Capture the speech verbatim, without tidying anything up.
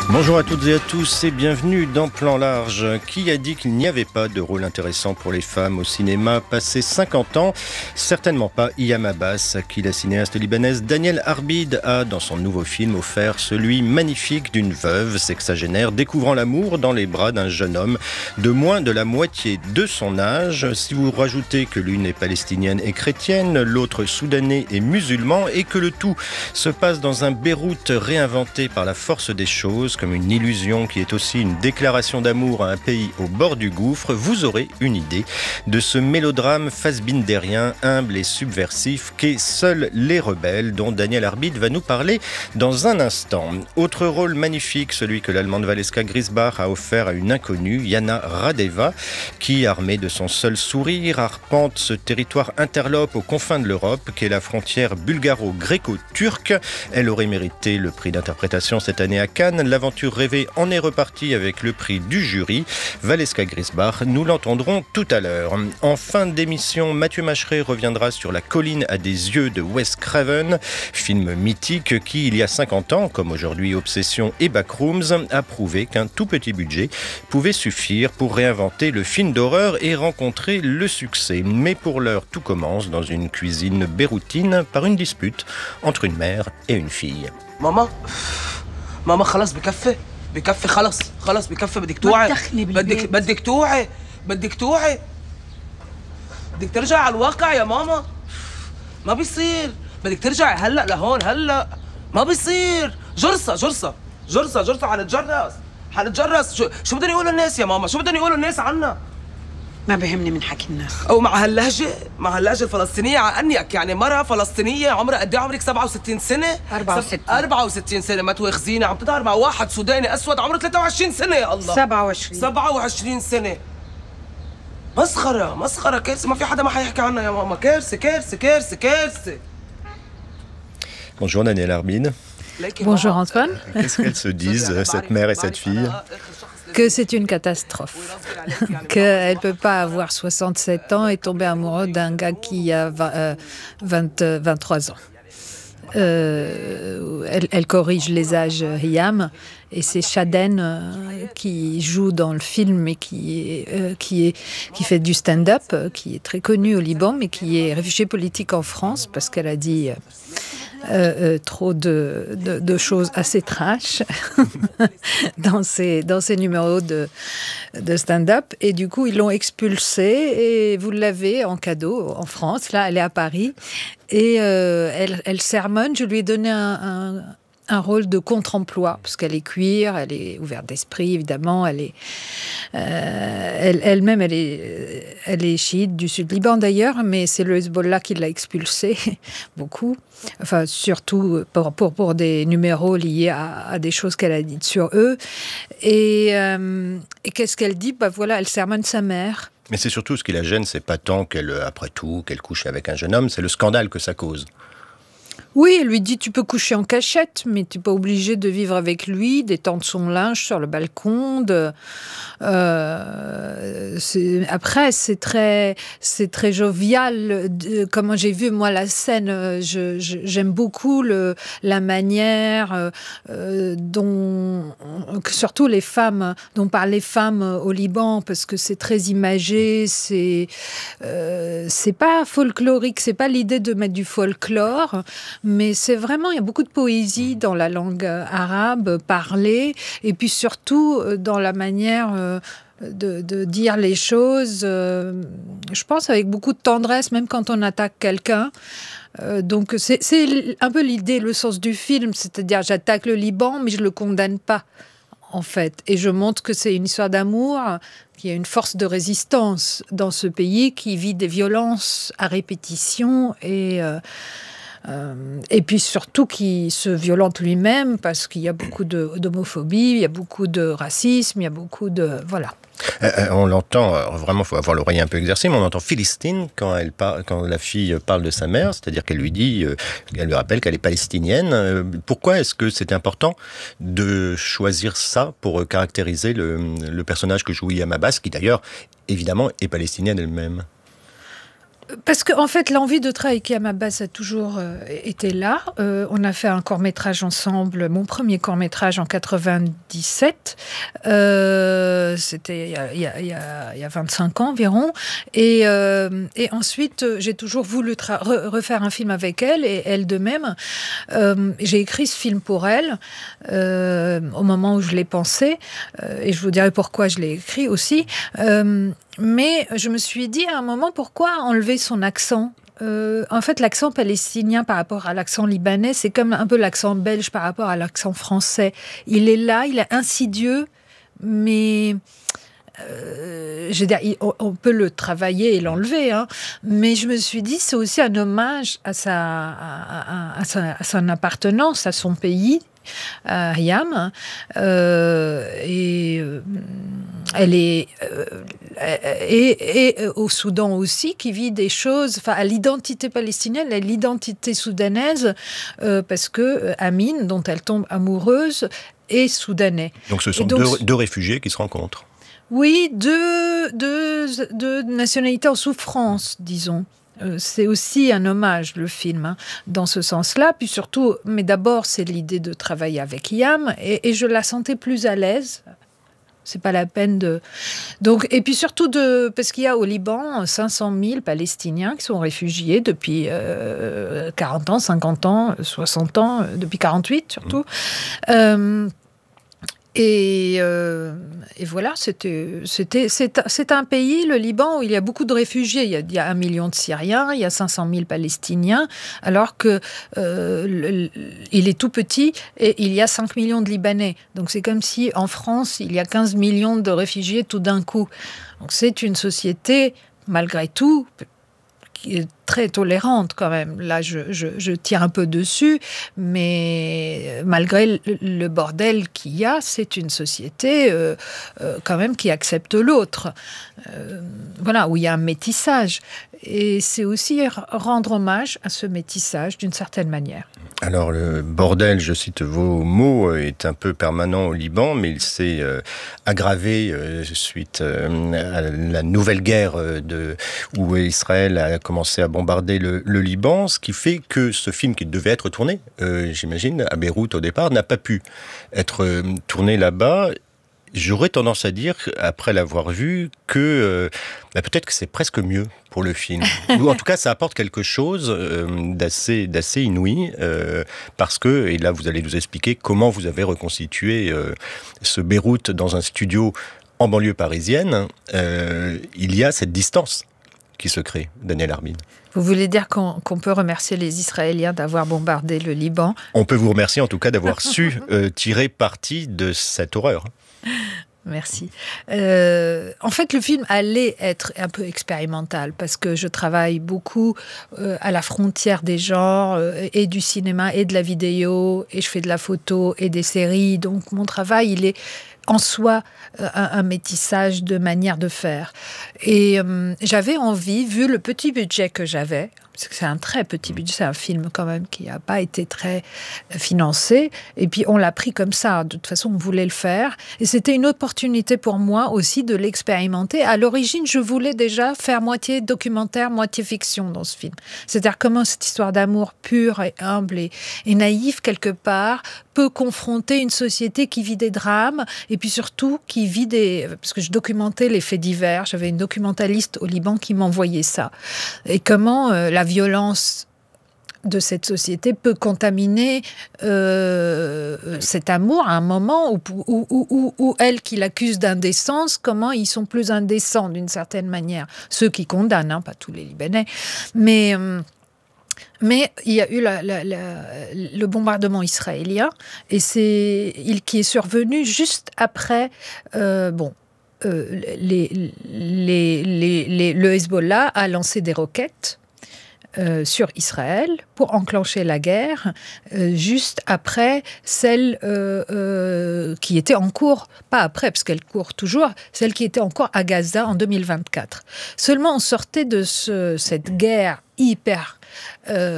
Bonjour à toutes et à tous et bienvenue dans Plan Large. Qui a dit qu'il n'y avait pas de rôle intéressant pour les femmes au cinéma passé cinquante ans? Certainement pas Hiam Abbas, à qui la cinéaste libanaise Danielle Arbid a, dans son nouveau film, offert celui magnifique d'une veuve sexagénaire découvrant l'amour dans les bras d'un jeune homme de moins de la moitié de son âge. Si vous rajoutez que l'une est palestinienne et chrétienne, l'autre soudanais et musulman, et que le tout se passe dans un Beyrouth réinventé par la force des choses, comme une illusion qui est aussi une déclaration d'amour à un pays au bord du gouffre, vous aurez une idée de ce mélodrame fassbinderien, humble et subversif qu'est Seuls les rebelles, dont Danielle Arbid va nous parler dans un instant. Autre rôle magnifique, celui que l'allemande Valeska Griesbach a offert à une inconnue, Yana Radeva, qui, armée de son seul sourire, arpente ce territoire interlope aux confins de l'Europe qu'est la frontière bulgaro-gréco-turque. Elle aurait mérité le prix d'interprétation cette année à Cannes. L'aventure rêvée en est repartie avec le prix du jury. Valeska Griesbach, nous l'entendrons tout à l'heure. En fin d'émission, Mathieu Macheret reviendra sur La colline à des yeux de Wes Craven, film mythique qui, il y a cinquante ans, comme aujourd'hui Obsession et Backrooms, a prouvé qu'un tout petit budget pouvait suffire pour réinventer le film d'horreur et rencontrer le succès. Mais pour l'heure, tout commence dans une cuisine beyroutine par une dispute entre une mère et une fille. ماما ماما خلاص بكفي بكفي خلاص خلاص بكفي بدك توعي بدك بدك توعي بدك توعي بدك ترجع على الواقع يا ماما ما بيصير بدك ترجع هلا لهون هلا ما بيصير جرصة جرصة جرصة جرصة حنتجرس حنتجرس شو شو بدهم يقولوا الناس يا ماما شو بدهم يقولوا الناس عنا ما بهمني من حكي الناس او مع هاللهجه مع هاللهجه الفلسطينيه عنك يعني مره فلسطينيه عمرها قد ايه عمرك سبعة وستين سنه أربعة وستين أربعة وستين سنه ما تواخذيني عم تظهر مع واحد سوداني اسود عمره ثلاثة وعشرين سنه يا الله سبعة وعشرين سبعة وعشرين سنه مسخره مسخره كارثه ما في حدا ما حيحكي عنها يا ماما كارثه كارثه كارثه كارثه Bonjour Danielle Arbid. Bonjour Antoine. Qu'est-ce qu'elles se disent, cette mère et cette fille? Que c'est une catastrophe. Qu'elle ne peut pas avoir soixante-sept ans et tomber amoureux d'un gars qui a vingt, euh, vingt, vingt-trois ans. Euh, elle, elle corrige les âges Hiam et c'est Shaden euh, qui joue dans le film et qui, est, euh, qui, est, qui fait du stand-up, euh, qui est très connu au Liban mais qui est réfugiée politique en France parce qu'elle a dit... Euh, Euh, euh, trop de, de, de choses assez trash dans, ses, dans ses numéros de, de stand-up. Et du coup, ils l'ont expulsée et vous l'avez en cadeau en France. Là, elle est à Paris. Et euh, elle, elle sermonne. Je lui ai donné un... un un rôle de contre-emploi, parce qu'elle est queer, elle est ouverte d'esprit, évidemment, elle est, euh, elle, elle-même, elle est, elle est chiite du Sud-Liban d'ailleurs, mais c'est le Hezbollah qui l'a expulsée, beaucoup, enfin, surtout pour, pour, pour des numéros liés à, à des choses qu'elle a dites sur eux. Et, euh, et qu'est-ce qu'elle dit? Bah voilà, elle sermonne sa mère. Mais c'est surtout ce qui la gêne, c'est pas tant qu'elle, après tout, qu'elle couche avec un jeune homme, c'est le scandale que ça cause. Oui, elle lui dit tu peux coucher en cachette, mais tu n'es pas obligé de vivre avec lui, d'étendre son linge sur le balcon. De, euh, c'est, après, c'est très, c'est très jovial. De, comment j'ai vu moi la scène, je, je, j'aime beaucoup le, la manière euh, dont, que surtout les femmes, dont parlent les femmes au Liban, parce que c'est très imagé, c'est, euh, c'est pas folklorique, c'est pas l'idée de mettre du folklore. Mais c'est vraiment, il y a beaucoup de poésie dans la langue arabe parlée, et puis surtout dans la manière de, de dire les choses, je pense avec beaucoup de tendresse, même quand on attaque quelqu'un. Donc c'est, c'est un peu l'idée, le sens du film, c'est-à-dire j'attaque le Liban, mais je ne le condamne pas, en fait. Et je montre que c'est une histoire d'amour, qu'il y a une force de résistance dans ce pays qui vit des violences à répétition et... Euh, Euh, et puis surtout qui se violente lui-même parce qu'il y a beaucoup de, d'homophobie, il y a beaucoup de racisme, il y a beaucoup de... Voilà. Euh, on l'entend, vraiment, il faut avoir l'oreille un peu exercée, mais on entend Philistine quand, elle par, quand la fille parle de sa mère, c'est-à-dire qu'elle lui dit, euh, elle lui rappelle qu'elle est palestinienne. Euh, pourquoi est-ce que c'est important de choisir ça pour caractériser le, le personnage que joue Hiam Abbas, qui d'ailleurs, évidemment, est palestinienne elle-même? Parce qu'en en fait, l'envie de travailler avec Hiam Abbas a toujours euh, été là. Euh, on a fait un court-métrage ensemble, mon premier court-métrage en quatre-vingt-dix-sept. Euh, c'était il y a, il y a, il y a, il y a vingt-cinq ans environ. Et, euh, et ensuite, j'ai toujours voulu tra- re- refaire un film avec elle, et elle de même. Euh, j'ai écrit ce film pour elle, euh, au moment où je l'ai pensé. Euh, et je vous dirai pourquoi je l'ai écrit aussi. Euh, Mais je me suis dit à un moment, pourquoi enlever son accent ? euh, En fait, l'accent palestinien par rapport à l'accent libanais, c'est comme un peu l'accent belge par rapport à l'accent français. Il est là, il est insidieux, mais... Euh, je veux dire, on, on peut le travailler et l'enlever, hein, mais je me suis dit, c'est aussi un hommage à, sa, à, à, à, sa, à son appartenance à son pays, à Hiam, euh, et euh, elle est euh, et, et au Soudan aussi, qui vit des choses, enfin à l'identité palestinienne, à l'identité soudanaise, euh, parce que euh, Amin, dont elle tombe amoureuse, est soudanais. Donc ce sont donc, deux, deux réfugiés qui se rencontrent. Oui, deux, deux, deux nationalités en souffrance, disons. Euh, c'est aussi un hommage, le film, hein, dans ce sens-là. Puis surtout, mais d'abord, c'est l'idée de travailler avec Hiam, et, et je la sentais plus à l'aise. C'est pas la peine de... Donc, et puis surtout, de, parce qu'il y a au Liban cinq cent mille Palestiniens qui sont réfugiés depuis euh, quarante ans, cinquante ans, soixante ans, depuis quarante-huit surtout. Mmh. Euh, Et, euh, et voilà, c'était, c'était, c'est, c'est un pays, le Liban, où il y a beaucoup de réfugiés. Il y a, il y a un million de Syriens, il y a cinq cent mille Palestiniens, alors que euh, le, il est tout petit et il y a cinq millions de Libanais. Donc c'est comme si en France, il y a quinze millions de réfugiés tout d'un coup. Donc c'est une société, malgré tout, qui est très tolérante quand même. Là, je, je, je tire un peu dessus, mais malgré le, le bordel qu'il y a, c'est une société euh, euh, quand même qui accepte l'autre. Euh, voilà, où il y a un métissage. Et c'est aussi rendre hommage à ce métissage d'une certaine manière. Alors le bordel, je cite vos mots, est un peu permanent au Liban, mais il s'est euh, aggravé euh, suite euh, à la nouvelle guerre euh, de, où Israël a commencé à bombarder le, le Liban, ce qui fait que ce film qui devait être tourné, euh, j'imagine, à Beyrouth au départ, n'a pas pu être euh, tourné là-bas. J'aurais tendance à dire, après l'avoir vu, que euh, bah peut-être que c'est presque mieux pour le film. Ou en tout cas, ça apporte quelque chose euh, d'assez, d'assez inouï, euh, parce que, et là vous allez nous expliquer comment vous avez reconstitué euh, ce Beyrouth dans un studio en banlieue parisienne, euh, il y a cette distance qui se crée, Daniel Arbin. Vous voulez dire qu'on, qu'on peut remercier les Israéliens d'avoir bombardé le Liban ? On peut vous remercier en tout cas d'avoir su euh, tirer parti de cette horreur. Merci. Euh, en fait, le film allait être un peu expérimental parce que je travaille beaucoup euh, à la frontière des genres euh, et du cinéma et de la vidéo, et je fais de la photo et des séries. Donc mon travail, il est en soi euh, un, un métissage de manière de faire. Et euh, j'avais envie, vu le petit budget que j'avais, parce que c'est un très petit budget, c'est un film quand même qui n'a pas été très financé, et puis on l'a pris comme ça, de toute façon on voulait le faire, et c'était une opportunité pour moi aussi de l'expérimenter. À l'origine, je voulais déjà faire moitié documentaire, moitié fiction dans ce film. C'est-à-dire comment cette histoire d'amour pure et humble et, et naïve quelque part peut confronter une société qui vit des drames, et puis surtout qui vit des... Parce que je documentais les faits divers, j'avais une documentaliste au Liban qui m'envoyait ça. Et comment euh, la violence de cette société peut contaminer euh, cet amour à un moment où, où, où, où, où elle qui l'accuse d'indécence, comment ils sont plus indécents d'une certaine manière. Ceux qui condamnent, hein, pas tous les Libanais. Mais... Euh, Mais il y a eu la, la, la, le bombardement israélien, et c'est il qui est survenu juste après. Euh, bon, euh, les, les, les, les, le Hezbollah a lancé des roquettes euh, sur Israël pour enclencher la guerre, euh, juste après celle euh, euh, qui était en cours, pas après parce qu'elle court toujours, celle qui était en cours à Gaza en deux mille vingt-quatre. Seulement, on sortait de ce, cette guerre hyper Euh,